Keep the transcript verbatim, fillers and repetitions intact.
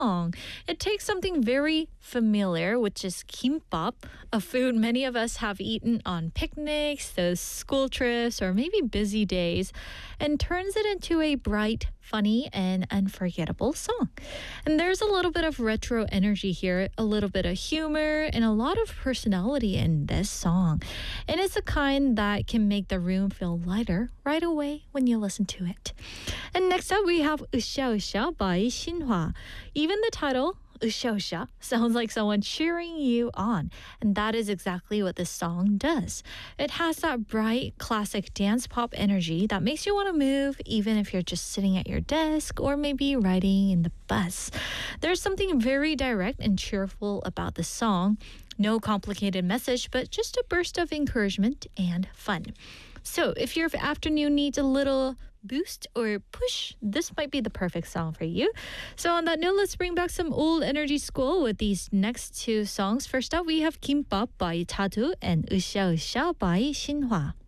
song. It takes something very familiar, which is kimbap, a food many of us have eaten on picnics, those school trips, or maybe busy days, and turns it into a bright, funny, and unforgettable song. And there's a little bit of retro energy here, a little bit of humor, and a lot of personality in this song. And it's the kind that can make the room feel lighter right away when you listen to it. And next up, we have 으쌰 으쌰 by Shinhwa. Even the title, 으쌰 으쌰, sounds like someone cheering you on. And that is exactly what this song does. It has that bright, classic dance pop energy that makes you want to move, even if you're just sitting at your desk or maybe riding in the bus. There's something very direct and cheerful about the song. No complicated message, but just a burst of encouragement and fun. So if your afternoon needs a little boost or push, this might be the perfect song for you. So on that note, let's bring back some old energy school with these next two songs. First up, we have Kimbap by Tadu and 으쌰 으쌰 by Shinhwa.